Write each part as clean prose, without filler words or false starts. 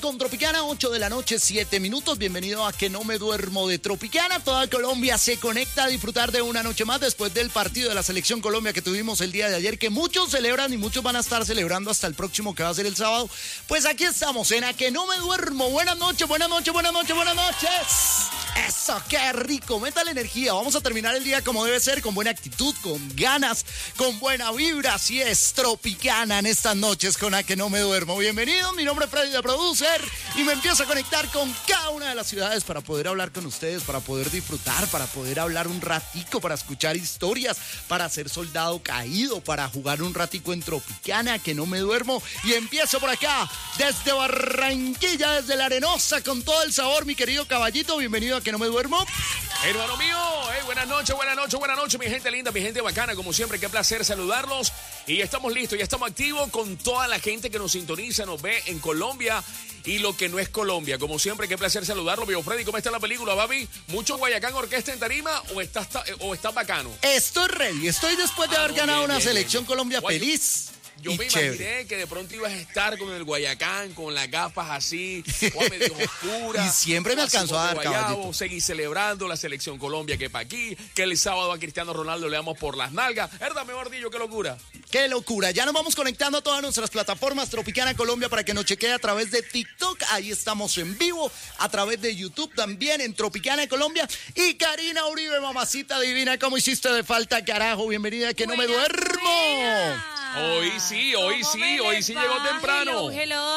con Tropicana, 8 de la noche, 7 minutos. Bienvenido a Que No Me Duermo de Tropicana. Toda Colombia se conecta a disfrutar de una noche más después del partido de la Selección Colombia que tuvimos el día de ayer, que muchos celebran y muchos van a estar celebrando hasta el próximo, que va a ser el sábado. Pues aquí estamos en A Que No Me Duermo. Buenas noches, buenas noches, buenas noches, buenas noches. Eso, qué rico. Meta la energía. Vamos a terminar el día como debe ser, con buena actitud, con ganas, con buena vibra. Así es, Tropicana en estas noches con A Que No Me Duermo. Bienvenido, mi nombre es Freddy de Producer y me empiezo a conectar con cada una de las ciudades para poder hablar con ustedes, para poder disfrutar, para poder hablar un ratico, para escuchar historias, para ser soldado caído, para jugar un ratico en Tropicana, Que No Me Duermo. Y empiezo por acá, desde Barranquilla, desde La Arenosa, con todo el sabor, mi querido caballito. Bienvenido a Que No Me Duermo. Hermano mío, buenas noches, buenas noches, buenas noches, mi gente linda, mi gente bacana, como siempre, qué placer saludarlos. Y ya estamos listos, ya estamos activos con toda la gente que nos sintoniza, nos ve en Colombia y lo que no es Colombia. Como siempre, qué placer saludarlo. Viejo Freddy, ¿cómo está la película, papi? ¿Mucho Guayacán Orquesta en tarima o estás bacano? Estoy ready, estoy después de haber ganado una Selección Colombia feliz. Yo me imaginé que de pronto ibas a estar con el Guayacán, con las gafas así, o medio oscuras. Y siempre me alcanzó a dar, caballito. Seguir celebrando la Selección Colombia, que para aquí, que el sábado a Cristiano Ronaldo le damos por las nalgas. ¿Verdad, mejor dicho? ¡Qué locura! ¡Qué locura! Ya nos vamos conectando a todas nuestras plataformas Tropicana Colombia para que nos chequee a través de TikTok. Ahí estamos en vivo, a través de YouTube también en Tropicana Colombia. Y Karina Uribe, mamacita divina, ¿cómo hiciste de falta, carajo? Bienvenida a Que No Me Duermo. Hoy sí llegó temprano.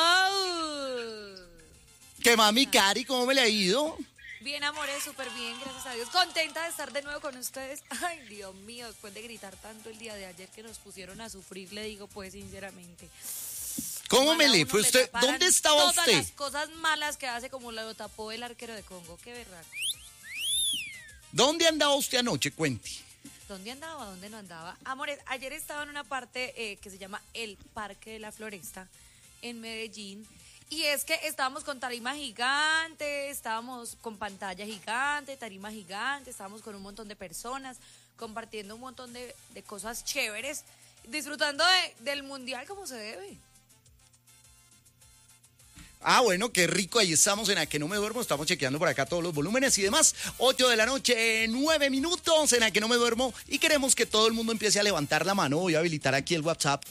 Hello. ¿Qué mami, Cari? ¿Cómo me le ha ido? Bien, amores, súper bien, gracias a Dios. Contenta de estar de nuevo con ustedes. Ay, Dios mío, después de gritar tanto el día de ayer que nos pusieron a sufrir, le digo pues sinceramente. ¿Cómo me le fue usted? ¿Dónde estaba todas usted? Las cosas malas que hace, como lo tapó el arquero de Congo. Qué berraco. ¿Dónde andaba usted anoche? Cuente. ¿Dónde andaba? ¿Dónde no andaba? Amores, ayer estaba en una parte que se llama el Parque de la Floresta, en Medellín, y es que estábamos con tarima gigante, estábamos con pantalla gigante, tarima gigante, estábamos con un montón de personas, compartiendo un montón de cosas chéveres, disfrutando del mundial como se debe. Ah, bueno, qué rico, ahí estamos en A Que No Me Duermo, estamos chequeando por acá todos los volúmenes y demás. 8 de la noche, 9 minutos en A Que No Me Duermo y queremos que todo el mundo empiece a levantar la mano. Voy a habilitar aquí el WhatsApp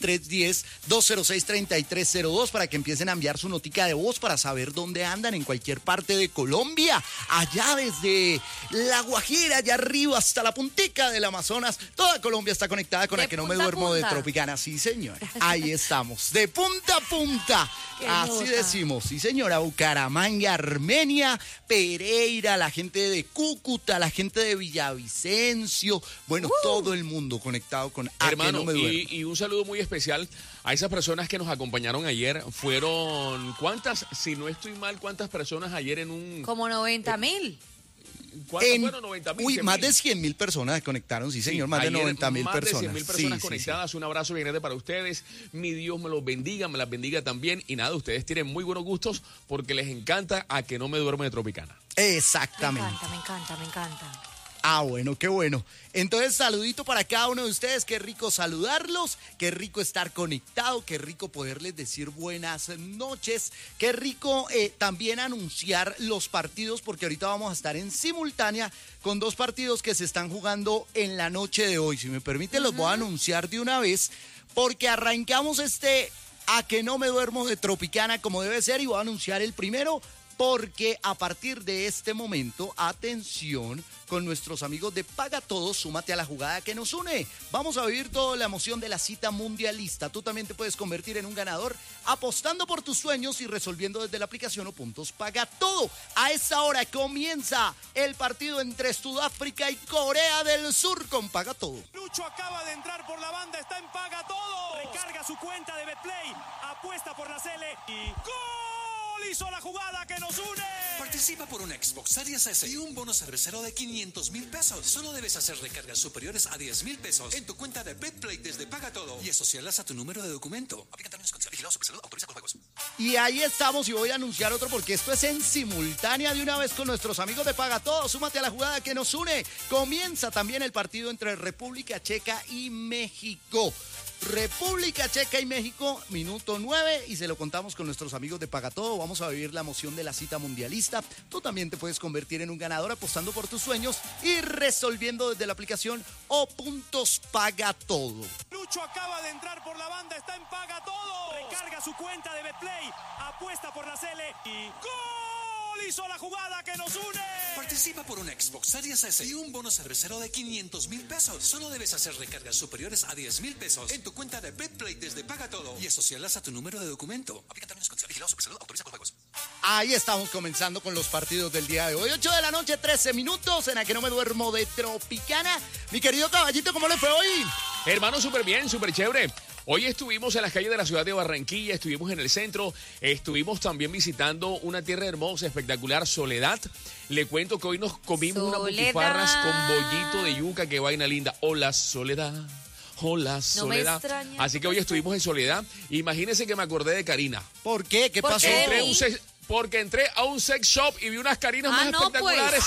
310-206-3302 para que empiecen a enviar su notica de voz para saber dónde andan en cualquier parte de Colombia, allá desde La Guajira, allá arriba hasta la puntica del Amazonas. Toda Colombia está conectada con A Que No Me Duermo de Tropicana. Sí, señor, ahí estamos, de punta a punta, así decimos. Sí, señora, Bucaramanga, Armenia, Pereira, la gente de Cúcuta, la gente de Villavicencio, bueno, todo el mundo conectado con A Que No Me Duermo. Y un saludo muy especial a esas personas que nos acompañaron ayer. Fueron, ¿cuántas? Si no estoy mal, ¿cuántas personas ayer en un...? Como 90,000. ¿Cuántos fueron? 90,000. Uy, más de 100,000 personas se conectaron, sí, señor, más de 90,000 personas. Más de 100,000 personas sí, conectadas. Sí. Un abrazo bien grande para ustedes. Mi Dios me los bendiga, me las bendiga también. Y nada, ustedes tienen muy buenos gustos porque les encanta A Que No Me Duermo de Tropicana. Exactamente. Me encanta. Ah, bueno, qué bueno. Entonces, saludito para cada uno de ustedes. Qué rico saludarlos, qué rico estar conectado, qué rico poderles decir buenas noches, qué rico también anunciar los partidos, porque ahorita vamos a estar en simultánea con dos partidos que se están jugando en la noche de hoy. Si me permite, los voy a anunciar de una vez, porque arrancamos A Que No Me Duermo de Tropicana como debe ser, y voy a anunciar el primero, porque a partir de este momento, atención, con nuestros amigos de Paga Todo, súmate a la jugada que nos une. Vamos a vivir toda la emoción de la cita mundialista. Tú también te puedes convertir en un ganador apostando por tus sueños y resolviendo desde la aplicación o puntos Paga Todo. A esta hora comienza el partido entre Sudáfrica y Corea del Sur con Paga Todo. Lucho acaba de entrar por la banda, está en Paga Todo. Recarga su cuenta de Betplay, apuesta por la Cele y ¡gol! Hizo la jugada que nos une. Participa por una Xbox Series S y un bono cervecero de 500,000 pesos. Solo debes hacer recargas superiores a 10,000 pesos en tu cuenta de Betplay desde Paga Todo y asociarlas a tu número de documento. Aplican términos y condiciones. Vigilado Supersalud. Autoriza con juegos. Y ahí estamos, y voy a anunciar otro porque esto es en simultánea de una vez con nuestros amigos de Paga Todo. Súmate a la jugada que nos une. Comienza también el partido entre República Checa y México. República Checa y México, minuto 9, y se lo contamos con nuestros amigos de Pagatodo. Vamos a vivir la emoción de la cita mundialista. Tú también te puedes convertir en un ganador apostando por tus sueños y resolviendo desde la aplicación O Puntos Pagatodo. Lucho acaba de entrar por la banda, está en Paga Todo. Recarga su cuenta de Betplay, apuesta por la Cele y ¡gol! Hizo la jugada que nos une. Participa por una Xbox Series S y un bono cervecero de 500,000 pesos. Solo debes hacer recargas superiores a 10,000 pesos en tu cuenta de Betplay desde Paga Todo y asociarlas a tu número de documento. Aplica términos y condiciones. Vigilado Supersalud, autoriza con juegos. Ahí estamos comenzando con los partidos del día de hoy. 8 de la noche, 13 minutos, en la que no me duermo de Tropicana. Mi querido caballito, ¿cómo le fue hoy? Hermano, súper bien, súper chévere. Hoy estuvimos en las calles de la ciudad de Barranquilla, estuvimos en el centro, estuvimos también visitando una tierra hermosa, espectacular, Soledad. Le cuento que hoy nos comimos unas butifarras con bollito de yuca, qué vaina linda. Hola, Soledad. Hola, Soledad. extraña, Así que hoy estuvimos en Soledad. Imagínense que me acordé de Karina. ¿Por qué? ¿Qué ¿Por pasó? qué? Porque entré a un sex shop y vi unas Karinas más espectaculares.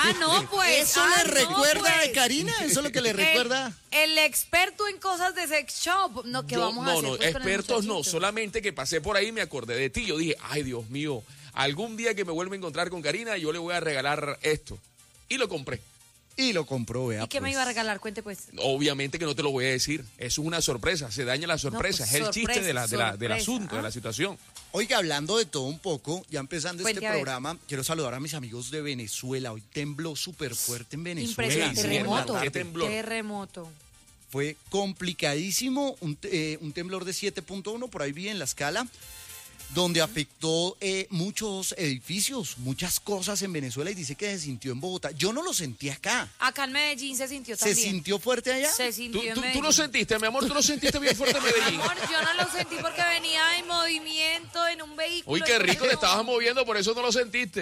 ¿Eso le recuerda a Karina? ¿Eso es lo que le recuerda? El experto en cosas de sex shop. No, ¿qué vamos a hacer? No, pues, con el expertos no, muchachito? solamente que pasé por ahí y me acordé de ti. Yo dije, ay, Dios mío, algún día que me vuelva a encontrar con Karina, yo le voy a regalar esto. Y lo compré. Y lo compró, vea. ¿Y qué me pues. iba a regalar? Cuente pues. Obviamente que no te lo voy a decir. Eso es una sorpresa. Se daña la sorpresa. pues, es el chiste del sorpresa, asunto, de la ¿ah? situación. Oiga, hablando de todo un poco, ya empezando Cuente, este a ver. programa, quiero saludar a mis amigos de Venezuela. Hoy tembló súper fuerte en Venezuela. Impresionante. Sí, Terremoto. hermano, qué temblor. Terremoto. Fue complicadísimo, un temblor de 7.1, por ahí vi en la escala, donde afectó muchos edificios, muchas cosas en Venezuela, y dice que se sintió en Bogotá. Yo no lo sentí acá. Acá en Medellín se sintió ¿Se también. sintió fuerte allá? Se sintió en Medellín. Tú lo sentiste, mi amor, tú lo sentiste bien fuerte en Medellín. Amor, yo no lo sentí porque venía en movimiento en un vehículo. Uy, qué rico, te No. estabas moviendo, por eso no lo sentiste.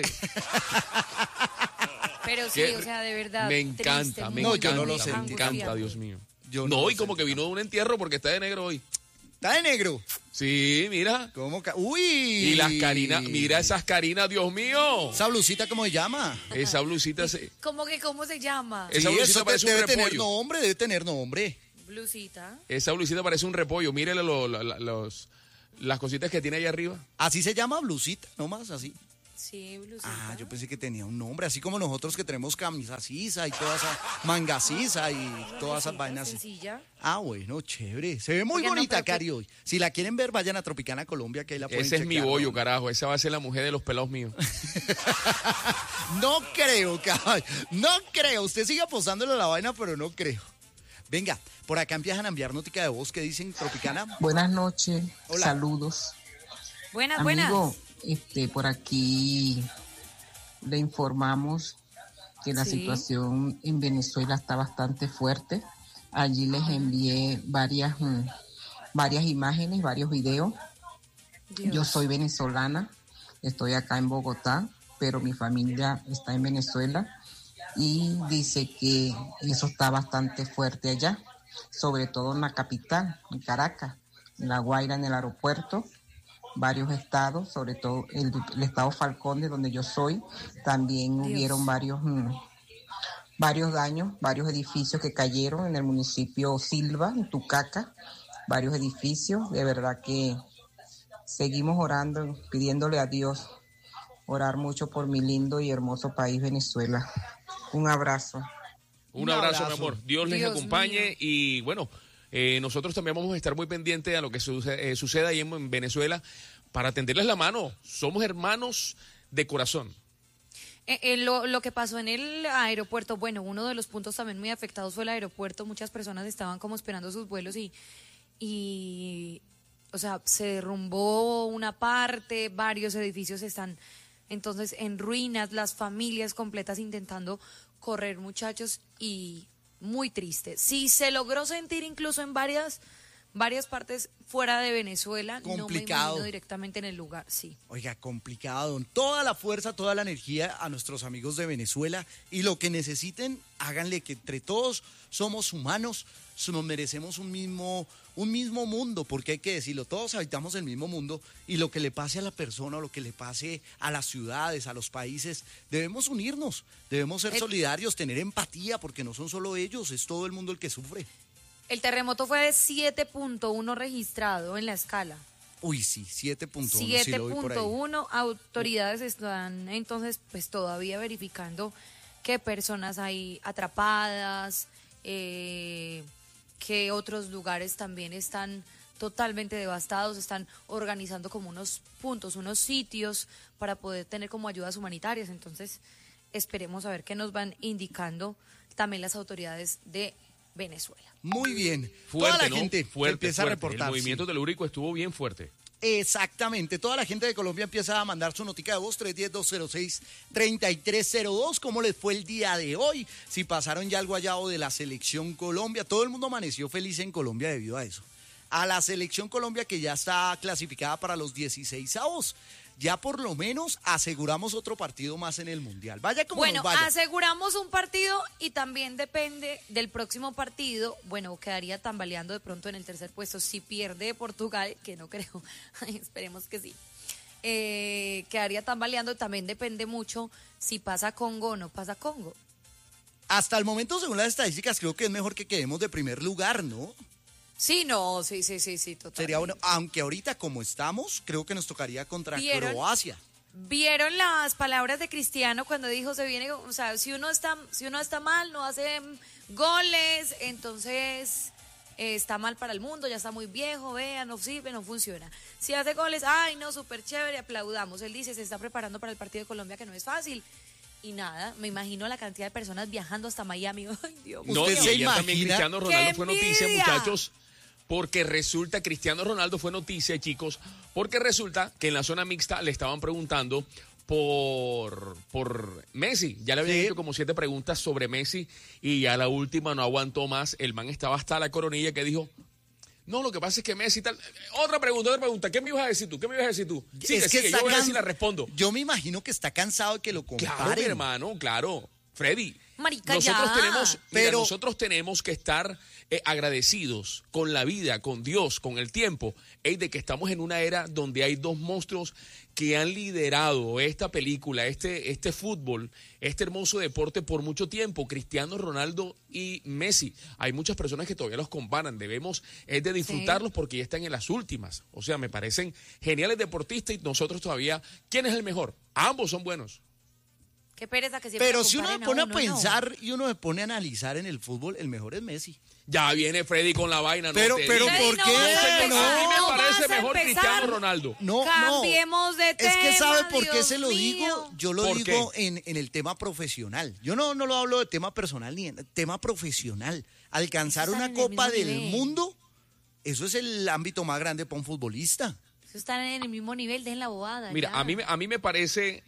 Pero sí, Qué- o sea, de verdad. Me encanta, triste, me No, muy yo no encanta, lo me sentí encanta, angustiante. Dios mío. Yo No, lo y como sentí. que vino de un entierro porque está de negro hoy. ¿Está de negro? Sí, mira. ¿Cómo? ¡Uy! Y las Karinas, mira esas Karinas, Dios mío. ¿Esa blusita cómo se llama? Esa blusita se... ¿Cómo que cómo se llama? Esa blusita eso parece un debe tener repollo. nombre, debe tener nombre. Blusita. Esa blusita parece un repollo. Mírele las cositas que tiene ahí arriba. Así se llama blusita, nomás así. Sí, blusita. Ah, yo pensé que tenía un nombre, así como nosotros que tenemos camisa sisa y toda esa manga sisa y todas esas Blusita vainas. sencilla. Ah, bueno, chévere. Se ve muy Oiga, no, bonita, pero que- Cari, hoy. Si la quieren ver, vayan a Tropicana Colombia, que ahí la pueden Ese es mi chequear, bollo, ¿no? carajo. Esa va a ser la mujer de los pelados míos. No creo, caballo. No creo. Usted sigue apostándole a la vaina, pero no creo. Venga, por acá empiezan a enviar notica de voz que dicen Tropicana. Buenas noches, Hola. saludos. Buenas, buenas. Amigo, por aquí le informamos que la Sí. situación en Venezuela está bastante fuerte. Allí les envié varias imágenes, varios videos. Dios. Yo soy venezolana, estoy acá en Bogotá, pero mi familia está en Venezuela y dice que eso está bastante fuerte allá, sobre todo en la capital, en Caracas, en La Guaira, en el aeropuerto, varios estados, sobre todo el estado Falcón, de donde yo soy, también Dios. hubieron varios daños, varios edificios que cayeron en el municipio Silva, en Tucaca, varios edificios, de verdad que seguimos orando, pidiéndole a Dios, orar mucho por mi lindo y hermoso país Venezuela. Un abrazo. Un Un abrazo, mi abrazo. amor. Dios les Dios acompañe mío. y bueno, nosotros también vamos a estar muy pendientes a lo que suceda ahí en Venezuela para tenderles la mano. Somos hermanos de corazón. Lo que pasó en el aeropuerto, bueno, uno de los puntos también muy afectados fue el aeropuerto. Muchas personas estaban como esperando sus vuelos y o sea, se derrumbó una parte, varios edificios están entonces en ruinas, las familias completas intentando correr, muchachos, y muy triste. Sí, se logró sentir incluso en varias partes fuera de Venezuela, no me Complicado. imagino directamente en el lugar, sí. Oiga, complicado. Toda la fuerza, toda la energía a nuestros amigos de Venezuela y lo que necesiten, háganle, que entre todos somos humanos, nos merecemos un mismo mundo, porque hay que decirlo, todos habitamos el mismo mundo y lo que le pase a la persona o lo que le pase a las ciudades, a los países, debemos unirnos, debemos ser solidarios, tener empatía, porque no son solo ellos, es todo el mundo el que sufre. El terremoto fue de 7.1 registrado en la escala. Uy, sí, 7.1. Sí lo vi por ahí. 7.1, autoridades están entonces pues todavía verificando qué personas hay atrapadas, qué otros lugares también están totalmente devastados, están organizando como unos puntos, unos sitios para poder tener como ayudas humanitarias. Entonces esperemos a ver qué nos van indicando también las autoridades de Venezuela. Muy bien. Fuerte, toda la ¿no? gente empieza a reportar. El movimiento telúrico estuvo bien fuerte. Exactamente, toda la gente de Colombia empieza a mandar su notica de voz 310-206-3302, cómo les fue el día de hoy, si pasaron ya el guayabo de la selección Colombia, todo el mundo amaneció feliz en Colombia debido a eso, a la selección Colombia que ya está clasificada para los 16avos, ya por lo menos aseguramos otro partido más en el Mundial, vaya como bueno, nos vaya. Aseguramos un partido y también depende del próximo partido, bueno, quedaría tambaleando de pronto en el tercer puesto si pierde Portugal, que no creo, esperemos que sí. Quedaría tambaleando, también depende mucho si pasa Congo o no pasa Congo. Hasta el momento, según las estadísticas, creo que es mejor que quedemos de primer lugar, ¿no? Sí, no, sí, totalmente. Sería bueno, aunque ahorita como estamos, creo que nos tocaría contra Croacia. ¿Vieron las palabras de Cristiano cuando dijo se viene, o sea, si uno está mal, no hace goles, entonces está mal para el mundo, ya está muy viejo, vean, no sirve, no funciona. Si hace goles, ay no, súper chévere, aplaudamos. Él dice, se está preparando para el partido de Colombia, que no es fácil. Y nada, me imagino la cantidad de personas viajando hasta Miami. Ay, Dios mío. No, y se ayer imagina? también Cristiano Ronaldo fue noticia, envidia! muchachos, porque resulta, Cristiano Ronaldo fue noticia, chicos, porque resulta que en la zona mixta le estaban preguntando por Messi. Ya le habían hecho como 7 preguntas sobre Messi y ya la última no aguantó más. El man estaba hasta la coronilla que dijo, no, lo que pasa es que Messi tal. Otra pregunta. ¿Qué me ibas a decir tú? Sigue, Es que yo voy a ver si la respondo. Yo me imagino que está cansado de que lo comparen. Claro, mi hermano, claro. Freddy, Marica, nosotros tenemos que estar agradecidos con la vida, con Dios, con el tiempo, de que estamos en una era donde hay 2 monstruos que han liderado esta película, este fútbol, este hermoso deporte por mucho tiempo, Cristiano Ronaldo y Messi. Hay muchas personas que todavía los comparan, debemos de disfrutarlos porque ya están en las últimas. O sea, me parecen geniales deportistas y nosotros todavía, ¿quién es el mejor? Ambos son buenos. Qué pereza que siempre Pero si uno se pone a uno, pensar y uno se pone a analizar en el fútbol, el mejor es Messi. Ya viene Freddy con la vaina. Pero ¿por qué? A mí me parece mejor Cristiano Ronaldo. No, Cambiemos de tema. Es que ¿sabe por qué Dios se lo mío. digo? Yo lo ¿Por digo en el tema profesional. Yo no lo hablo de tema personal ni en tema profesional. Alcanzar Están una en el Copa mismo del nivel. Mundo, eso es el ámbito más grande para un futbolista. Eso están en el mismo nivel, dejen la bobada. Mira, ya. a mí me parece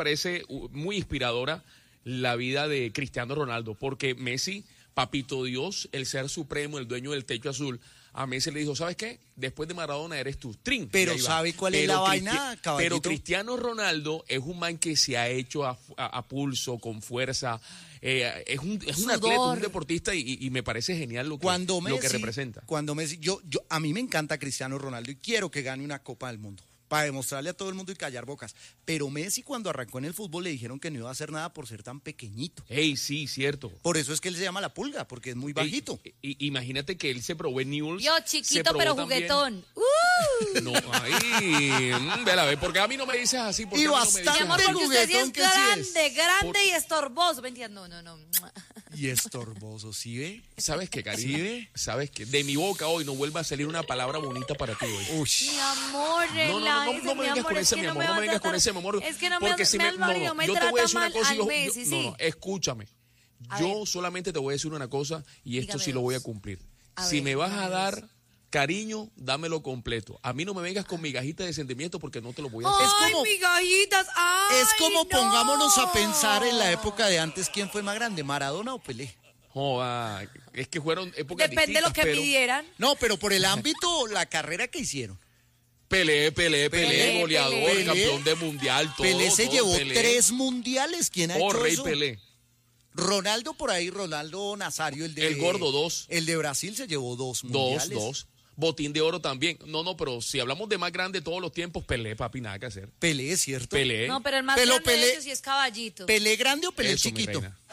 muy inspiradora la vida de Cristiano Ronaldo, porque Messi, papito Dios, el ser supremo, el dueño del techo azul, a Messi le dijo, ¿sabes qué? Después de Maradona eres tú. Trin. Pero Y ahí va. ¿sabe cuál es la vaina, caballito? Pero Cristiano Ronaldo es un man que se ha hecho a pulso, con fuerza. Es un atleta, un deportista y me parece genial lo que representa. Cuando Messi, a mí me encanta Cristiano Ronaldo y quiero que gane una Copa del Mundo para demostrarle a todo el mundo y callar bocas. Pero Messi cuando arrancó en el fútbol le dijeron que no iba a hacer nada por ser tan pequeñito. Sí, cierto. Por eso es que él se llama la pulga, porque es muy bajito. Imagínate que él se probó en Newell's. Yo chiquito pero también. juguetón. No, vela, porque a mí no me dices así. Y no bastante Mi amor, porque usted sí es juguetón que sí es. grande y estorboso. Mentira, no. Y estorboso, ¿sí ve? ¿Sabes qué, cariño? ¿Sí ve? ¿Sabes qué? De mi boca hoy no vuelva a salir una palabra bonita para ti hoy. Uy. Mi amor, No me vengas con ese, mi amor. No me vengas con ese, mi amor. Es que no porque me, si me, no, me yo te voy a decir una cosa y Messi, sí. no, escúchame. A Yo ver. solamente te voy a decir una cosa y esto Dígame sí lo voy a dos. cumplir. A Si ver, me vas a dígame dar dos. cariño, dámelo completo. A mí no me vengas con migajita de sentimiento porque no te lo voy a hacer. Ay, como- migajitas, ay, Es como no. pongámonos a pensar en la época de antes, ¿quién fue más grande, Maradona o Pelé? Joda, es que fueron épocas Depende de lo distintas, que pero midieran. No, pero por el ámbito, la carrera que hicieron. Pelé, Pelé, goleador, Pelé. campeón de mundial, todo. Pelé se todo, llevó Pelé. 3 mundiales. ¿Quién ha hecho Rey eso? Pelé. Ronaldo por ahí, Ronaldo Nazario, El gordo, 2. El de Brasil se llevó 2 mundiales. 2. Botín de oro también. No, pero si hablamos de más grande de todos los tiempos, Pelé, papi, nada que hacer. Pelé, ¿cierto? Pelé. No, pero el más Pero grande de Pelé- ellos sí es Caballito. ¿Pelé grande o Pelé Eso, mi chiquito? reina.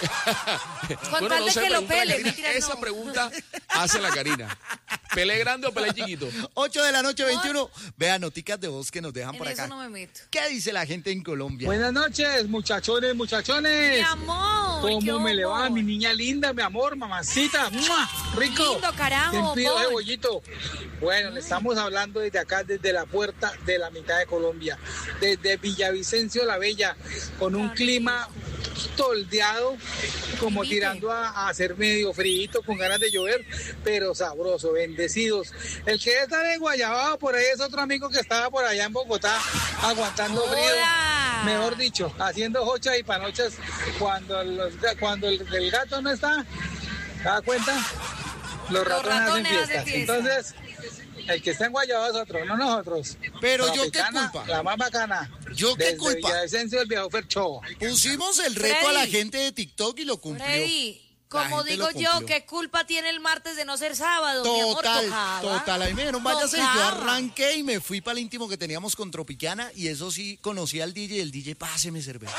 Con tal de que lo pele, Karina. mentiras, Esa no. pregunta hace la Karina. ¿Pelé grande o pelé chiquito? 8 de la noche, 21. Vean, noticas de voz que nos dejan En por acá. eso no me meto. ¿Qué dice la gente en Colombia? Buenas noches, muchachones, muchachones. Mi amor. ¿qué ¿Cómo me le va, hubo? mi niña linda, mi amor, mamacita? ¡Mua! Rico. Lindo, carajo, ¿Quién pidió ese Paul? bollito? Bueno, le estamos hablando desde acá, desde la puerta de la mitad de Colombia, desde Villavicencio la Bella, con un clima toldeado, como Invite. tirando a hacer medio frío, con ganas de llover, pero sabroso, bendecidos. El que debe estar en Guayabao por ahí es otro amigo que estaba por allá en Bogotá, aguantando frío. ¡Hola! Mejor dicho, haciendo hochas y panochas cuando el gato no está, ¿te das cuenta? Los ratones hacen fiestas. fiesta. Entonces, el que está en Guayabao es otro, no nosotros. Pero yo qué Tropicana, culpa. la más bacana. ¿Yo qué Desde culpa? Villavicencio del Viejo Fercho. Pusimos el reto a la Freddy. gente de TikTok y lo cumplió. Freddy, como gente digo lo yo, cumplió. ¿qué culpa tiene el martes de no ser sábado? Mi amor, Total, tocaba. total. Ahí me dijeron, váyase. Yo Tocaba. arranqué y me fui para el íntimo que teníamos con Tropicana y eso sí, conocí al DJ y el DJ, páseme cerveza.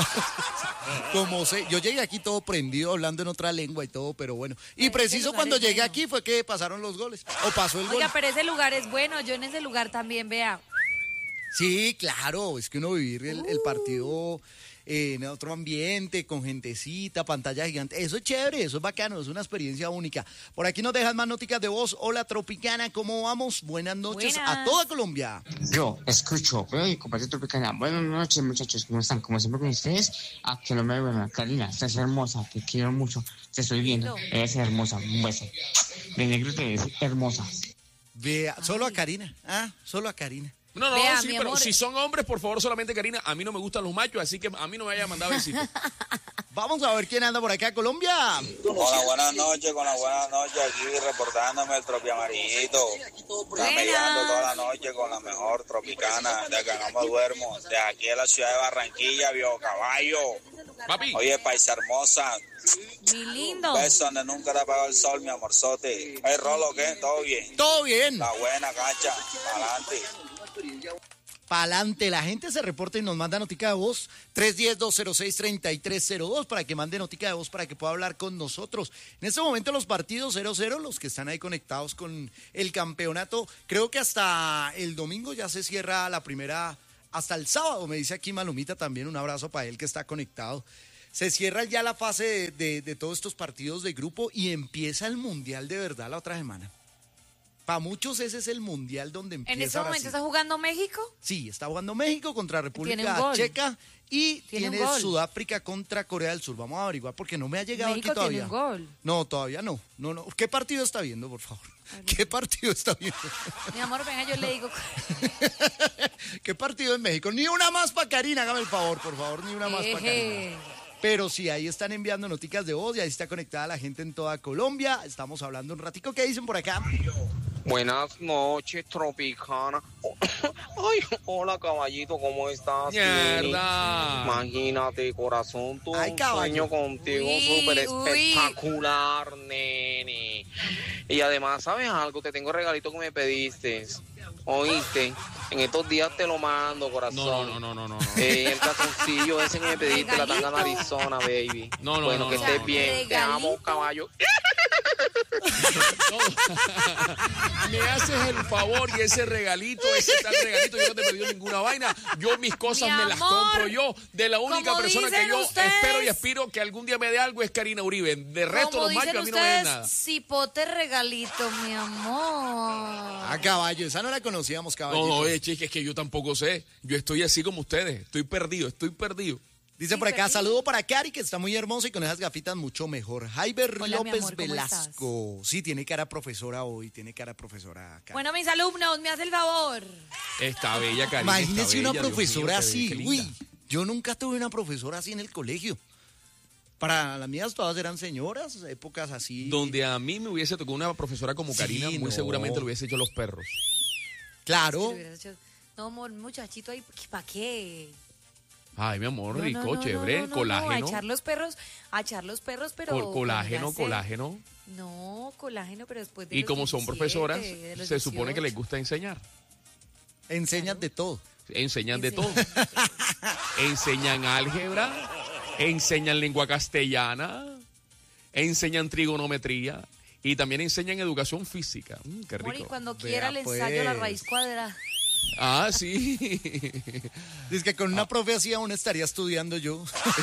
Como sé, yo llegué aquí todo prendido, hablando en otra lengua y todo, pero bueno. Y Ese preciso lugar cuando es llegué bueno. aquí fue que pasaron los goles, o pasó el gol. Oiga, pero ese lugar es bueno. Yo en ese lugar también, vea. Sí, claro, es que uno vivir el partido en otro ambiente, con gentecita, pantalla gigante, eso es chévere, eso es bacano, es una experiencia única. Por aquí nos dejan más noticias de voz. Hola Tropicana, ¿cómo vamos? Buenas noches Buenas. a toda Colombia. Yo escucho, veo y comparto Tropicana. Buenas noches, muchachos, ¿cómo están? Como siempre con ustedes, a que no me duerman. Karina, estás hermosa, te quiero mucho, te estoy viendo, eres hermosa, un beso. De negro te ves hermosa. Vea, solo a Karina, solo a Karina. No, Vea, sí, mi pero amor. si son hombres, por favor, solamente Karina. A mí no me gustan los machos, así que a mí no me vaya a mandar besitos. Vamos a ver quién anda por acá, Colombia. Hola, buenas noches, aquí reportándome el Tropi Amarillito. Camellando toda la noche con la mejor Tropicana, de que no me duermo, de aquí de la ciudad de Barranquilla, Viejo Caballo. Papi, Oye, paisa hermosa, Mi lindo. beso donde nunca te apagó el sol, mi amorzote. Hey, Rolo, ¿qué? ¿Todo bien? Todo bien. La buena, cacha, adelante. Pa'lante, la gente se reporta y nos manda notica de voz 310-206-3302 para que mande notica de voz para que pueda hablar con nosotros. En este momento los partidos 0-0, los que están ahí conectados con el campeonato, creo que hasta el domingo ya se cierra la primera, hasta el sábado, me dice aquí Malumita también, un abrazo para él que está conectado. Se cierra ya la fase de todos estos partidos de grupo y empieza el Mundial de verdad la otra semana. Para muchos ese es el Mundial donde empieza En este momento Brasil. está jugando México. Sí, está jugando México contra Tiene República un gol. Checa y Tiene un tiene gol. Sudáfrica contra Corea del Sur. Vamos a averiguar porque no me ha llegado México aquí todavía. tiene un gol. No, todavía no. No. ¿Qué partido está viendo, por favor? ¿Qué partido está viendo? Mi amor, venga, yo le digo. ¿Qué partido en México? Ni una más para Karina, hágame el favor, por favor, ni una más para Karina. Eje. Pero sí, ahí están enviando noticas de voz y ahí está conectada la gente en toda Colombia. Estamos hablando un ratico. ¿Qué dicen por acá? Buenas noches, Tropicana. Ay, hola, caballito, ¿cómo estás? mierda. Imagínate, corazón, tuve Ay, un caballo. sueño contigo Uy, súper uy. espectacular, nene. Y además, ¿sabes algo? Te tengo el regalito que me pediste. ¿Oíste? En estos días te lo mando, corazón. No. El calzoncillo ese que me pediste, la tanga Regalito. Arizona, baby. No, bueno, que no, estés no. bien. Te amo, Regalito. caballo. Me haces el favor y ese regalito, ese tal regalito, yo no te he pedido ninguna vaina. Yo mis cosas Mi me las amor, compro yo. De la única como persona que dicen yo ustedes, espero y aspiro que algún día me dé algo es Karina Uribe. De resto, Como los dicen machos a mí no me den ustedes, nada. cipote regalito, mi amor. Ah, caballo, esa no la conocíamos, caballito. No, chica, es que yo tampoco sé. Yo estoy así como ustedes. Estoy perdido. Dice Sí, por acá, feliz. saludo para Cari, que está muy hermosa y con esas gafitas mucho mejor. Jaiber Hola, mi López amor, ¿cómo Velasco. Sí, tiene cara profesora hoy, tiene cara profesora acá. Bueno, mis alumnos, me hace el favor. Está bella, Karina. Imagínese está una bella, Dios profesora mío, así. qué linda. Uy, yo nunca tuve una profesora así en el colegio. Para las mías todas eran señoras, épocas así. Donde a mí me hubiese tocado una profesora como Sí, Karina, muy no. seguramente lo hubiese hecho los perros. Claro. No, amor, muchachito ahí, ¿para qué? Ay, mi amor, No, rico, no, chévere, no, colágeno. a echar los perros, pero... Colágeno, póngase- colágeno. No, colágeno, pero después de Y los como son 17, profesoras, de los se supone que 18. les gusta enseñar. Enseñas de todo. Enseñan de todo. Enseñan. Enseñan álgebra, enseñan lengua castellana, enseñan trigonometría y también enseñan educación física. Qué rico. Mori, cuando quiera Vea, le ensayo la pues. raíz cuadrada. Ah, sí. Dice que con una profe así aún estaría estudiando yo.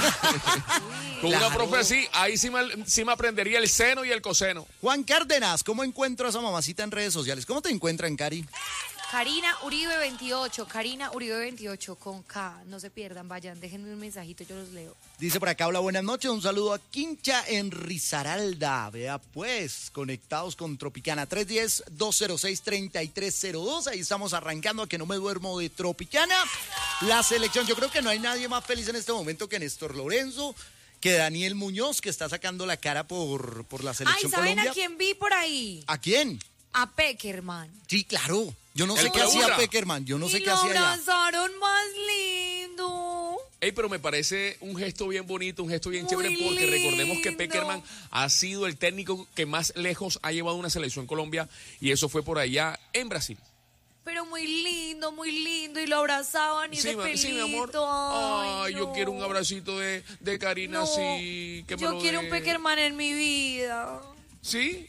Con Claro. una profe así, ahí sí me aprendería el seno y el coseno. Juan Cárdenas, ¿cómo encuentro a esa mamacita en redes sociales? ¿Cómo te encuentran, Cari? Karina Uribe 28, Karina Uribe 28 con K. No se pierdan, vayan, déjenme un mensajito, yo los leo. Dice por acá, hola, buenas noches, un saludo a Quincha en Risaralda. Vea pues, conectados con Tropicana 310-206-3302. Ahí estamos arrancando a que no me duermo de Tropicana. La selección, yo creo que no hay nadie más feliz en este momento que Néstor Lorenzo, que Daniel Muñoz, que está sacando la cara por la Ay, selección ¿saben Colombia. a quién vi por ahí? ¿A quién? A Peckerman. Sí, claro. Yo no sé El qué hacía Claura. Peckerman, yo no sé Y qué lo hacía allá. abrazaron más lindo. Ey, pero me parece un gesto bien bonito, un gesto bien Muy chévere, porque recordemos que lindo. Peckerman ha sido el técnico que más lejos ha llevado una selección Colombia, y eso fue por allá en Brasil. Pero muy lindo, y lo abrazaban y Sí, de pelito. sí, mi amor. Ay, yo no. quiero un abracito de Karina, No, sí. Que me yo lo quiero un dé. Peckerman en mi vida. ¿Sí?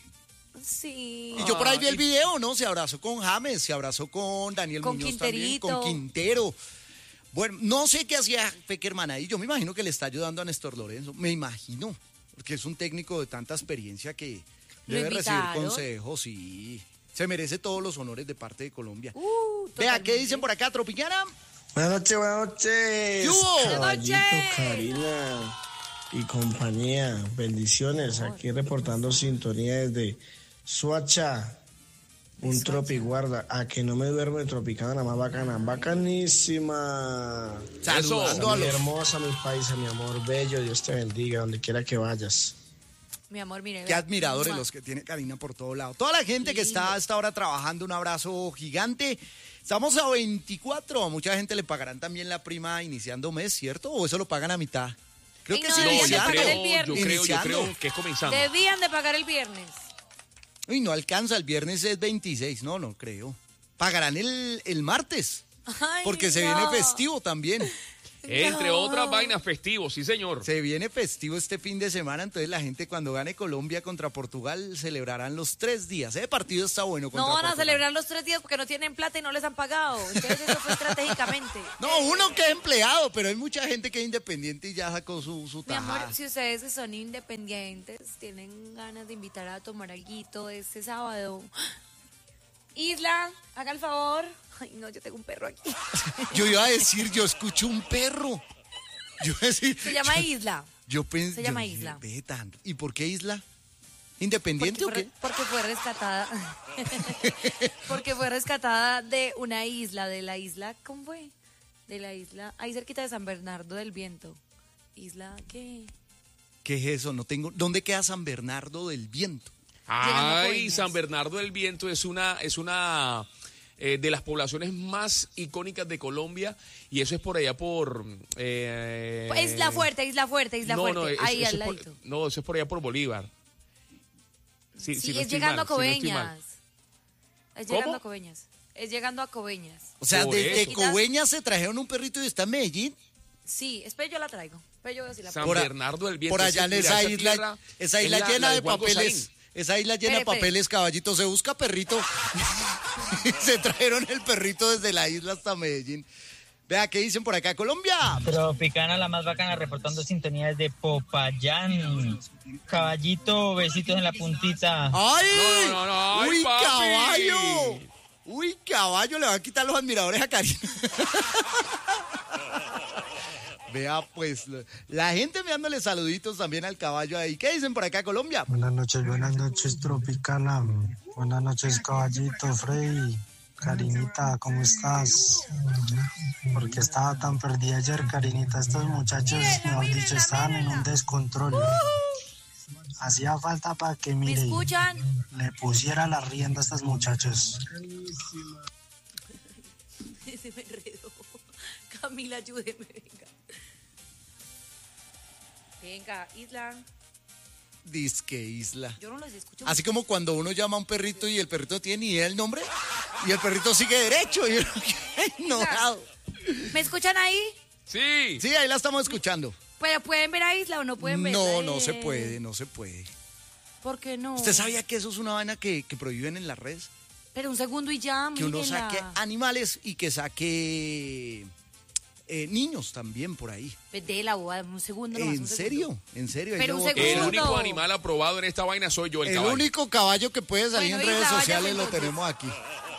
Sí. Y yo por ahí vi el video, ¿no? Se abrazó con James, se abrazó con Daniel Con Muñoz también, Quinterito. con Quintero. Bueno, no sé qué hacía Peckerman ahí. Yo me imagino que le está ayudando a Néstor Lorenzo. Me imagino. Porque es un técnico de tanta experiencia que ¿Lo debe recibir invitaron? consejos y se merece todos los honores de parte de Colombia. Vea, Totalmente. ¿qué dicen por acá, Tropicana? Buenas noches, buenas noches. ¿Qué hubo? Caballito, Buenas noches. Karina y compañía. Bendiciones. Aquí reportando sintonía desde Suacha. Un tropiguarda. A que no me duermo de Tropicana, nada más bacana. Bacanísima. Saludando a Mi los... hermosa, mi paisa, mi amor bello. Dios te bendiga donde quiera que vayas. Mi amor, mire. Qué vea. admiradores Mua. los que tiene Karina por todo lado. Toda la gente que está a esta hora trabajando, un abrazo gigante. Estamos a 24, a mucha gente le pagarán también la prima iniciando mes, ¿cierto? ¿O eso lo pagan a mitad? Creo Ey, que no, sí, deberían de iniciando. pagar el viernes. yo Iniciando. creo que es comenzando. Debían de pagar el viernes. Uy, no alcanza, el viernes es 26, no creo. Pagarán el martes, Ay, porque se no. viene festivo también. Entre otras vainas festivos, sí, señor. Se viene festivo este fin de semana, entonces la gente cuando gane Colombia contra Portugal celebrarán los 3 días. Ese partido está bueno contra No van a Portugal. celebrar los 3 días porque no tienen plata y no les han pagado. Entonces eso fue estratégicamente. No, uno que es empleado, pero hay mucha gente que es independiente y ya sacó su Mi amor, tajada. si ustedes que son independientes, tienen ganas de invitar a tomar alguito este sábado. Isla, haga el favor. Ay, no, yo tengo un perro aquí. Yo iba a decir, yo escucho un perro. Yo iba a decir, Se llama Isla. yo pensé, se llama yo dije, Isla. ve tanto. ¿Y por qué Isla? ¿Independiente o qué? Porque fue rescatada. Porque fue rescatada de una isla, de la isla, ¿cómo fue? De la isla, ahí cerquita de San Bernardo del Viento. ¿Isla qué? ¿Qué es eso? No tengo. ¿Dónde queda San Bernardo del Viento? Llegando a Ay, Coveñas. San Bernardo del Viento es una de las poblaciones más icónicas de Colombia, y eso es por allá por... Isla Fuerte, Isla Fuerte, Isla Fuerte. No, ahí eso al es por, ladito. no, eso es por allá por Bolívar. Sí, si no es estoy llegando mal, a si no estoy Coveñas. mal. Es llegando ¿Cómo? a Coveñas. Es llegando a Coveñas. O sea, Por desde eso. Coveñas se trajeron un perrito y está en Medellín. Sí, espera, yo la traigo. Espera, yo voy a decir la San Por a- Bernardo del Viento. Por allá en mira, esa isla, tierra esa es isla la llena de Juan papeles. Gozaín. Esa isla llena de Espere. papeles, caballito. Se busca perrito. Se trajeron el perrito desde la isla hasta Medellín. Vea, ¿qué dicen por acá? Colombia. Tropicana, la más bacana, reportando sintonía desde Popayán. Caballito, besitos en la puntita. ¡Ay! No, ay, ¡Uy, papi. caballo! ¡Uy, caballo! Le va a quitar los admiradores a Karina. Vea, pues, la gente enviándole saluditos también al caballo ahí. ¿Qué dicen por acá, Colombia? Buenas noches, Tropicana. Buenas noches, caballito, Freddy. Karinita, ¿cómo estás? ¿Por qué estaba tan perdida ayer, Karinita? Estos muchachos, mejor dicho, estaban en un descontrol. Hacía falta para que, ¿Me mire, escuchan? le pusiera la rienda a estos muchachos. Se me enredó. Camila, ayúdeme, venga. Venga, Isla. Disque Isla. Yo no los escucho. Así como cuando uno llama a un perrito y el perrito tiene ni idea del nombre y el perrito sigue derecho y uno queda enojado. ¿Me escuchan ahí? Sí. Sí, ahí la estamos escuchando. Pero ¿pueden ver a Isla o no pueden ver? No se puede, no se puede. ¿Por qué no? ¿Usted sabía que eso es una vaina que prohíben en las redes? Pero un segundo y ya, Que uno mírenla. saque animales y que saque niños también por ahí. De la boda, un segundo nomás, ¿En un serio? segundo. ¿En serio? Pero Ahí un lo voto. segundo. El único animal aprobado en esta vaina soy yo, el El caballo. único caballo que puede salir Bueno, en redes Isla, vaya sociales lo entonces. tenemos aquí.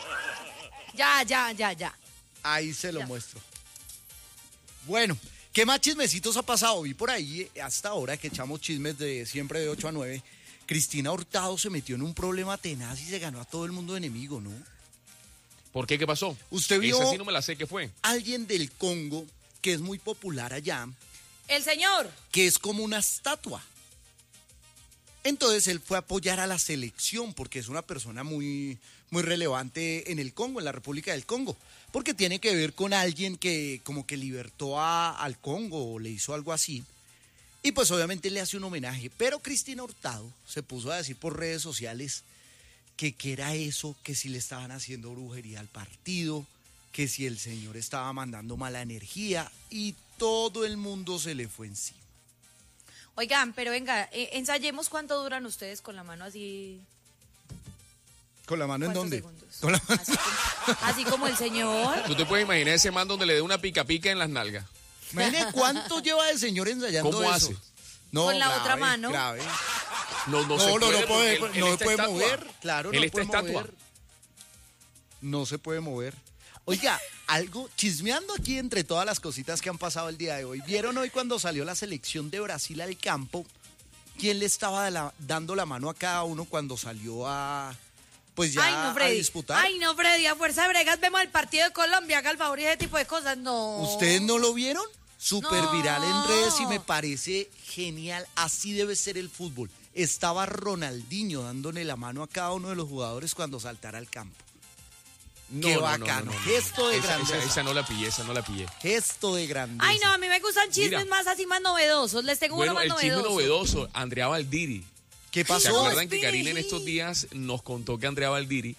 Ya. Ahí se lo muestro. Bueno, ¿qué más chismecitos ha pasado? Vi por ahí, hasta ahora que echamos chismes de siempre de 8 a 9, Cristina Hurtado se metió en un problema tenaz y se ganó a todo el mundo de enemigo, ¿no? ¿Por qué? ¿Qué pasó? ¿Usted vio Esa sí no me la sé, ¿qué fue? alguien del Congo que es muy popular allá, El señor. que es como una estatua? Entonces él fue a apoyar a la selección porque es una persona muy, muy relevante en el Congo, en la República del Congo, porque tiene que ver con alguien que como que libertó al Congo o le hizo algo así. Y pues obviamente le hace un homenaje, pero Cristina Hurtado se puso a decir por redes sociales que era eso, que si le estaban haciendo brujería al partido, que si el señor estaba mandando mala energía y todo el mundo se le fue encima. Oigan, pero venga, ensayemos cuánto duran ustedes con la mano así. ¿Con la mano en ¿Cuántos dónde? segundos? Con la mano. Así como el señor. ¿Tú te puedes imaginar ese man donde le dé una pica pica en las nalgas? Imagínate cuánto lleva el señor ensayando ¿Cómo eso. hace? No, Con la grave, otra mano. Grave. No No, se no, puede, no puede, porque no él se está puede estatua. mover. Claro, Él no está puede estatua. mover. No se puede mover. Oiga, algo chismeando aquí entre todas las cositas que han pasado el día de hoy. ¿Vieron hoy cuando salió la selección de Brasil al campo? ¿Quién le estaba dando la mano a cada uno cuando salió a pues ya Ay, no, a Freddy. disputar? Ay, no, Freddy. A fuerza de bregas vemos el partido de Colombia. Haga el favor y ese tipo de cosas. No. ¿Ustedes no lo vieron? Súper No. viral en redes y me parece genial. Así debe ser el fútbol. Estaba Ronaldinho dándole la mano a cada uno de los jugadores cuando saltara al campo. Qué bacano. Gesto de grandeza. Esa no la pillé. Gesto de grandeza. Ay, no, a mí me gustan chismes Mira. más así, más novedosos. Les tengo uno Bueno, más el chisme novedoso. novedoso, Andrea Valdiri. ¿Qué ¿Se pasó? acuerdan que Karina en estos días nos contó que Andrea Valdiri,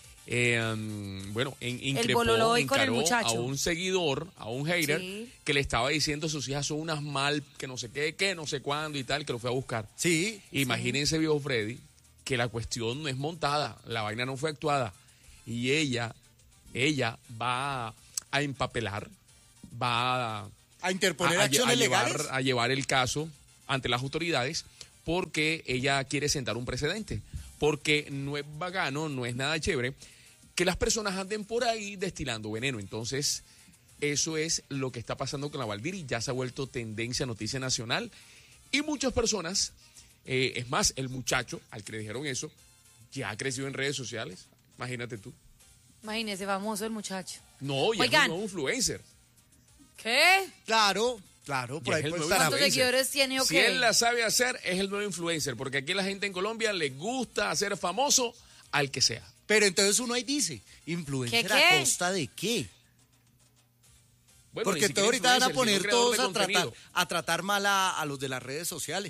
increpó, bololo y con el encaró muchacho. a un seguidor, a un hater, Sí. que le estaba diciendo sus hijas son unas mal, que no sé qué, que no sé cuándo y tal, que lo fue a buscar? Sí. Imagínense, viejo Freddy, que la cuestión no es montada, la vaina no fue actuada. Y ella va a empapelar, va A interponer acciones legales. a llevar el caso ante las autoridades porque ella quiere sentar un precedente. Porque no es bacano, no es nada chévere que las personas anden por ahí destilando veneno. Entonces, eso es lo que está pasando con la Valdiri. Ya se ha vuelto tendencia, noticia nacional. Y muchas personas, es más, el muchacho al que le dijeron eso, ya ha crecido en redes sociales. Imagínate tú. Imagínese, famoso el muchacho. No, ya es Oigan. un nuevo influencer. ¿Qué? Claro, por Ya ahí es el puede nuevo estar. ¿Cuántos influencer. seguidores tiene o Si qué? él la sabe hacer, es el nuevo influencer, porque aquí la gente en Colombia le gusta hacer famoso al que sea. Pero entonces uno ahí dice, ¿influencer ¿Qué? a costa de qué? Bueno, Porque ni todos siquiera ahorita van a influencer, poner sino creador todos de contenido. a tratar mal a los de las redes sociales.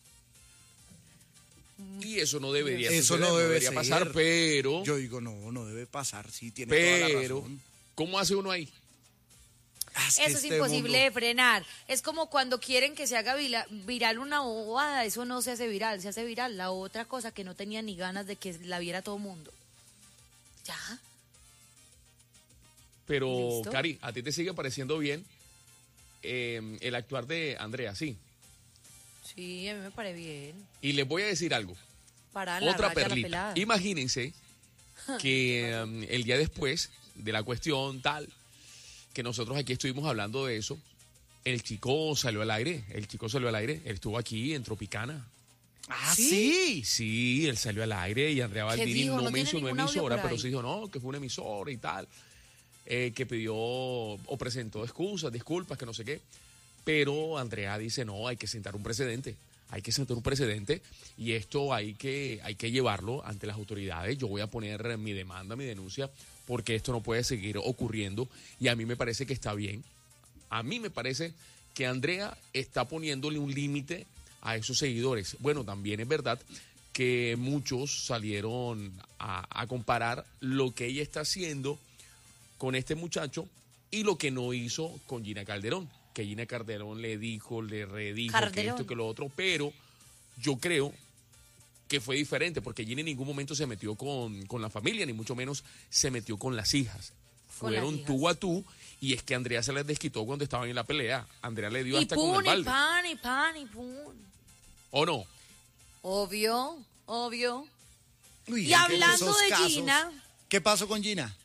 Y eso no debería Eso suceder, no debe debería ser. pasar, pero... Yo digo, no debe pasar, sí, tiene toda la Pero, razón. ¿cómo hace uno ahí? Eso es este imposible de mundo- frenar. Es como cuando quieren que se haga viral una bobada. Eso no se hace viral, se hace viral la otra cosa que no tenía ni ganas de que la viera todo el mundo. ¿Ya? Pero, ¿Listo? Cari, ¿a ti te sigue pareciendo bien el actuar de Andrea? Sí. Sí, a mí me parece bien. Y les voy a decir algo. Para la Otra raya, la perlita. pelada. Imagínense que el día después de la cuestión tal, que nosotros aquí estuvimos hablando de eso, el chico salió al aire, él estuvo aquí en Tropicana. Ah, sí. Sí, él salió al aire y Andrea Valdiri dijo? no ¿No tiene mencionó ningún audio emisora, por pero ahí? sí dijo, no, que fue una emisora y tal, que pidió o presentó excusas, disculpas, que no sé qué. Pero Andrea dice, no, hay que sentar un precedente. Hay que sentar un precedente y esto hay que llevarlo ante las autoridades. Yo voy a poner mi demanda, mi denuncia, porque esto no puede seguir ocurriendo y a mí me parece que está bien. A mí me parece que Andrea está poniéndole un límite a esos seguidores. Bueno, también es verdad que muchos salieron a comparar lo que ella está haciendo con este muchacho y lo que no hizo con Gina Calderón. que Gina Calderón le dijo, le redijo, que Calderón. esto, que lo otro, pero yo creo que fue diferente, porque Gina en ningún momento se metió con la familia, ni mucho menos se metió con las hijas. Con las Fueron hijas. tú a tú, y es que Andrea se les desquitó cuando estaban en la pelea. Andrea le dio Y hasta con el pun, y balde. pan, y pan, y pun. ¿O no? Obvio. Uy, Y es que hablando esos de casos- Gina, ¿Qué pasó con Gina?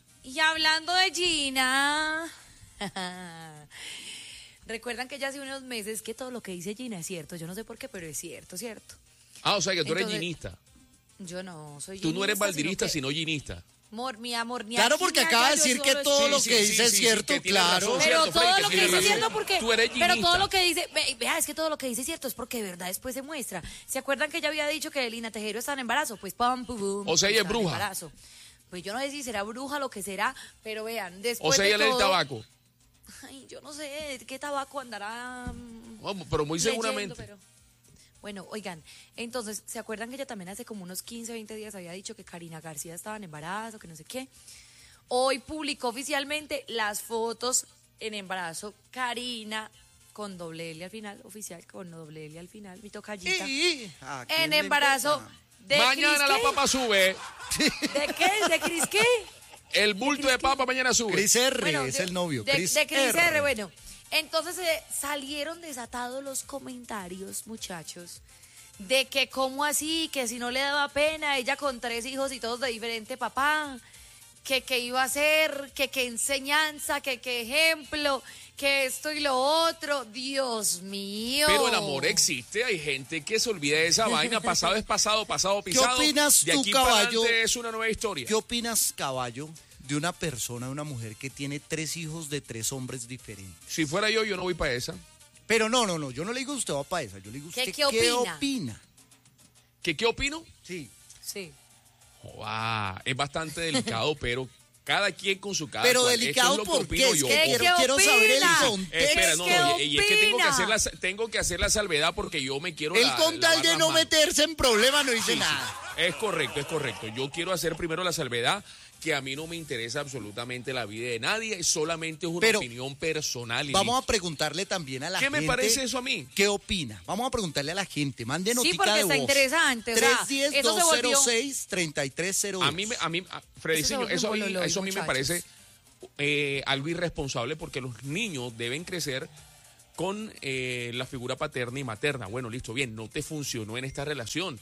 recuerdan que ya hace unos meses que todo lo que dice Gina es cierto. Yo no sé por qué, pero es cierto. Ah, o sea que tú eres Entonces, ginista. Yo no soy Tú no eres ginista, valdirista, sino sino ginista. mi amor, ni Claro, aquí porque ni acaba allá, de yo decir que solo todo estoy- lo que dice es cierto, que tienes claro. razón, Pero cierto, todo Freddy, lo que que dice tienes es cierto razón. porque... Tú eres Pero todo ginista. lo que dice... Vea, es que todo lo que dice es cierto, es porque de verdad después se muestra. ¿Se acuerdan que ella había dicho que Lina Tejero está en embarazo? Pues pam, pum, pum. O sea, ella es está en bruja. embarazo. Pues yo no sé si será bruja, lo que será, pero vean, O después sea, de ella lee el todo... tabaco. Ay, yo no sé qué tabaco andará... Vamos, pero muy leyendo, seguramente. pero- Bueno, oigan, entonces, ¿se acuerdan que ella también hace como unos 15, 20 días había dicho que Karina García estaba en embarazo, que no sé qué? Hoy publicó oficialmente las fotos en embarazo. Karina, con doble L al final, oficial, con doble L al final, mi tocallita. ¿A quién En le embarazo importa? de Mañana Cris, la ¿qué? papa sube. ¿De qué? ¿De Cris qué? El bulto de papa mañana sube. Chris R Bueno, es de- el novio. De Chris Cris R. Bueno, entonces salieron desatados los comentarios, muchachos, de que cómo así, que si no le daba pena, ella con 3 hijos y todos de diferente papá, que qué iba a hacer, que qué enseñanza, que qué ejemplo, que esto y lo otro. Dios mío. Pero el amor existe, hay gente que se olvida de esa vaina. Pasado es pasado, pasado pisado. opinas de tú, aquí para caballo? adelante es una nueva historia. ¿Qué opinas, caballo, de una persona, de una mujer que tiene 3 hijos de 3 hombres diferentes? Si fuera yo no voy para esa. Pero no, yo no le digo usted va para esa, yo le digo usted ¿Qué opina? opina. ¿Qué opino? Sí. Sí. Joda, es bastante delicado, pero cada quien con su cada Pero cual. delicado, Esto es lo que ¿por opino qué? yo. ¿Qué Quiero saber el opina? contexto. Espera, no, ¿Qué y es que opina? tengo que hacer la salvedad porque yo me quiero Él la- con tal lavar de las no manos. meterse en problemas no dice Sí, nada. sí. Es correcto. Yo quiero hacer primero la salvedad que a mí no me interesa absolutamente la vida de nadie, solamente es una Pero opinión personal. Y Vamos a listo. preguntarle también a la ¿Qué gente. me parece eso a mí? ¿Qué opina? Vamos a preguntarle a la gente. Mande Sí, notica porque de está voz. interesante, o sea, eso se volvió- 310-206-3302. Freddy, Eso se señor, volvió eso a un mí, bololo, eso a mí me muchachos. parece algo irresponsable porque los niños deben crecer con la figura paterna y materna. Bueno, listo, bien, no te funcionó en esta relación.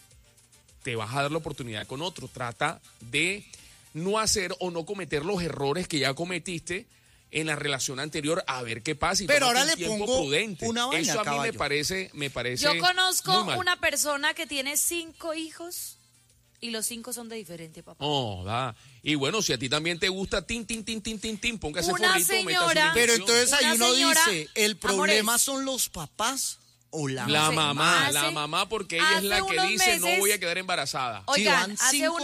Te vas a dar la oportunidad con otro. Trata de no hacer o no cometer los errores que ya cometiste en la relación anterior, a ver qué pasa. Y Pero tómate ahora un le tiempo pongo prudente. una vaina, Eso a mí caballo. me parece Yo conozco muy mal. una persona que tiene 5 hijos y los 5 son de diferente papá. Oh, da. Y bueno, si a ti también te gusta tin, póngase Una forrito, señora- métase una Pero inyección. entonces ahí Una uno señora- dice, ¿el problema Amores. son los papás o la La sé, mamá, hace- la mamá, porque ella es hace la que unos dice no meses- voy a quedar embarazada. Oigan, van hace 5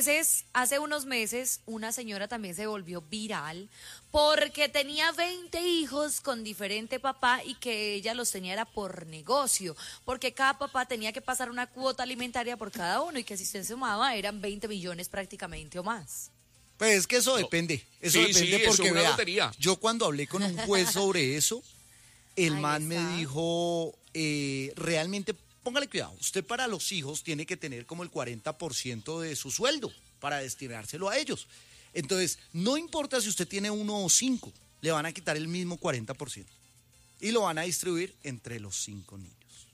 unos meses, una señora también se volvió viral porque tenía 20 hijos con diferente papá y que ella los tenía era por negocio, porque cada papá tenía que pasar una cuota alimentaria por cada uno y que si se sumaba eran 20 millones prácticamente o más. Pues es que eso depende. Eso Sí, depende sí, eso porque es una vea, lotería. yo cuando hablé con un juez sobre eso, el Ahí man me está. dijo, realmente, póngale cuidado, usted para los hijos tiene que tener como el 40% de su sueldo para destinárselo a ellos. Entonces, no importa si usted tiene 1 o 5, le van a quitar el mismo 40% y lo van a distribuir entre los 5 niños.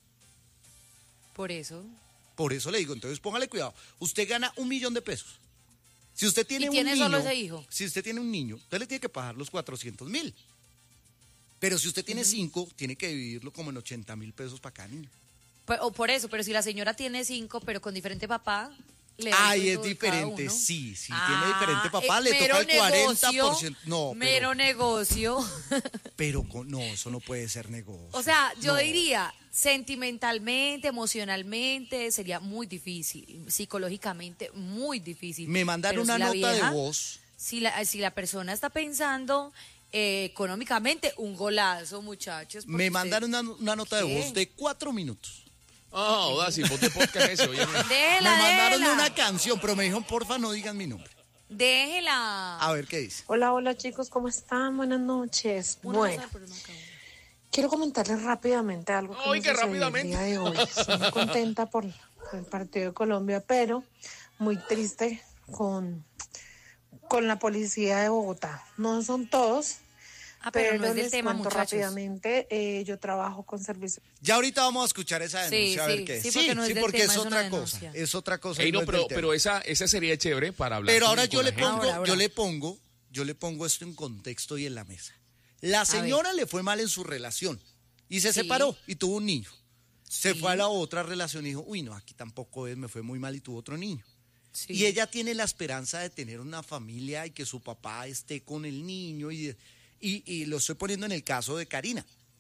Por eso. Por eso le digo, entonces póngale cuidado, usted gana $1.000.000. Si usted tiene ¿Y un tiene niño, solo ese hijo? Si usted tiene un niño, usted le tiene que pagar los 400.000. Pero si usted tiene 5, tiene que dividirlo como en 80.000 pesos para cada niño. O por eso, pero si la señora tiene 5, pero con diferente papá, le da el Ay, sueldo es de cada diferente, uno. sí, tiene diferente papá, le mero toca el 40%. No, Mero negocio. pero no, eso no puede ser negocio. O sea, yo No. diría, sentimentalmente, emocionalmente, sería muy difícil, psicológicamente muy difícil. Me mandaron Pero una si nota la vieja, de voz. Si la persona está pensando económicamente, un golazo, muchachos. porque Me usted- mandaron una nota de ¿Qué? voz de 4 minutos. Ah, joda, si ponte podcast ese, oye. Déjela, Me mandaron déjela. una canción, pero me dijeron, porfa, no digan mi nombre. Déjela. A ver qué dice. Hola, hola chicos, ¿cómo están? Buenas noches. Uno no Bueno, sabe, pero no acabó. Quiero comentarles rápidamente algo que me sucedió el día de hoy. Estoy muy contenta por el partido de Colombia, pero muy triste con la policía de Bogotá. No son todos, pero no es del les tema, cuento muchachos. rápidamente. Yo trabajo con servicio. Ya ahorita vamos a escuchar esa denuncia, a ver qué es. Sí, porque no es del porque tema, es es una otra cosa. denuncia. Es otra cosa. Ey, no no, es del tema. pero esa sería chévere para hablar. Pero con- ahora con yo la le gente. pongo, yo le pongo esto en contexto y en la mesa. La señora le fue mal en su relación y se separó y tuvo un niño. Se fue a la otra relación y dijo, uy, no, aquí tampoco es, me fue muy mal y tuvo otro niño. Y ella tiene la esperanza de tener una familia y que su papá esté con el niño y lo estoy poniendo en el caso de Karina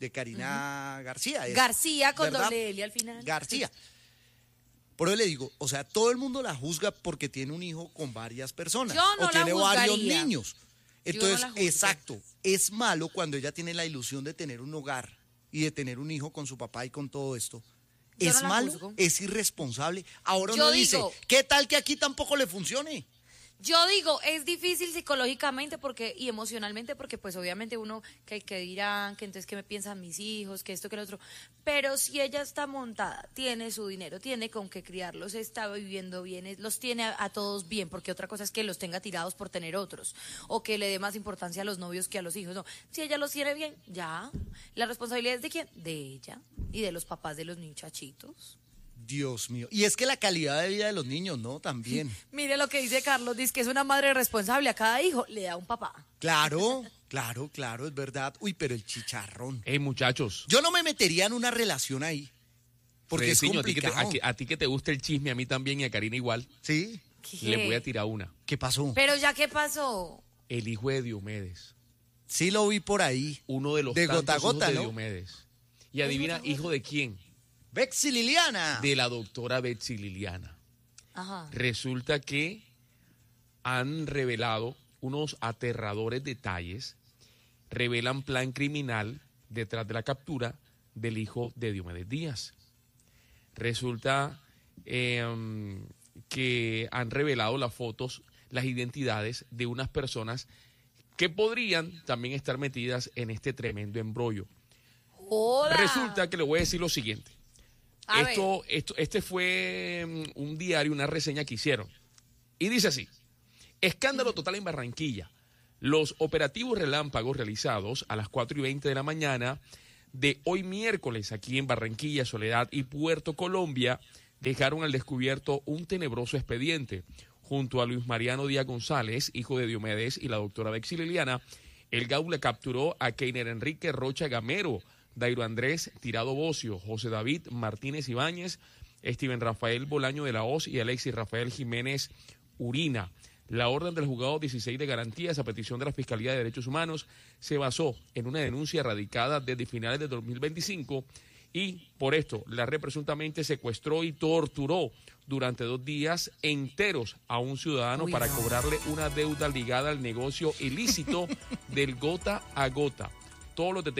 García. García con ¿verdad? doble L al final. García. Por eso le digo, o sea, todo el mundo la juzga porque tiene un hijo con varias personas. Yo no o tiene la varios juzgaría. niños. Yo no Entonces, la juzgo. exacto, es malo cuando ella tiene la ilusión de tener un hogar y de tener un hijo con su papá y con todo esto. Yo Es no la malo, juzgo. es irresponsable. Ahora Yo uno dice, digo- ¿qué tal que aquí tampoco le funcione? Yo digo, es difícil psicológicamente y emocionalmente porque pues obviamente uno que dirán, que entonces qué me piensan mis hijos, que esto, que lo otro. Pero si ella está montada, tiene su dinero, tiene con qué criarlos, está viviendo bien, los tiene a todos bien, porque otra cosa es que los tenga tirados por tener otros o que le dé más importancia a los novios que a los hijos. No, si ella los tiene bien, ya. ¿La responsabilidad es de quién? De ella y de los papás de los muchachitos. Dios mío. Y es que la calidad de vida de los niños, ¿no? También. Mire lo que dice Carlos, dice que es una madre responsable, a cada hijo le da un papá. Claro, es verdad. Uy, pero el chicharrón. Ey, muchachos. Yo no me metería en una relación ahí. Porque es Fredeciño, complicado. a ti que te gusta el chisme, a mí también y a Karina igual. Sí. Le voy a tirar una. ¿Qué pasó? Pero ya, ¿qué pasó? El hijo de Diomedes. Sí lo vi por ahí. Uno de los De tantos gota a gota, hijos de ¿no? Diomedes. Y adivina, ¿hijo de quién? Betsy Liliana. De la doctora Betsy Liliana. Ajá. Resulta que han revelado unos aterradores detalles, revelan plan criminal detrás de la captura del hijo de Diomedes Díaz. Resulta que han revelado las fotos, las identidades de unas personas que podrían también estar metidas en este tremendo embrollo. ¡Joda! Resulta que le voy a decir lo siguiente. A Este fue un diario, una reseña que hicieron. Y dice así: escándalo total en Barranquilla. Los operativos relámpagos realizados a las 4:20 de la mañana de hoy miércoles aquí en Barranquilla, Soledad y Puerto Colombia dejaron al descubierto un tenebroso expediente. Junto a Luis Mariano Díaz González, hijo de Diomedes, y la doctora Betsy Liliana, el GAU capturó a Keiner Enrique Rocha Gamero, Dairo Andrés Tirado Bocio, José David Martínez Ibáñez, Steven Rafael Bolaño de la Hoz y Alexis Rafael Jiménez Urina. La orden del juzgado 16 de garantías a petición de la Fiscalía de Derechos Humanos se basó en una denuncia radicada desde finales de 2025 y por esto la red presuntamente secuestró y torturó durante 2 días enteros a un ciudadano para cobrarle una deuda ligada al negocio ilícito del gota a gota. Todos los